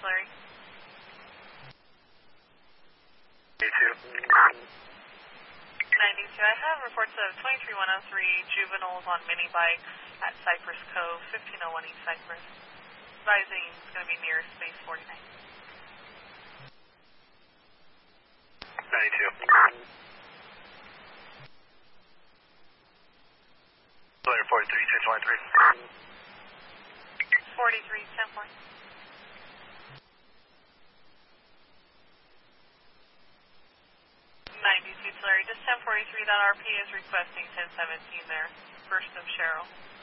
Larry. 92. I have reports of 23103 juveniles on mini bikes at Cypress Cove, 1501 East Cypress. Advising it's going to be near Space 49. 92. Player 43, 613. 43, 10-4. 92 Larry, just 1043, that RP is requesting 1017 there, first of Cheryl.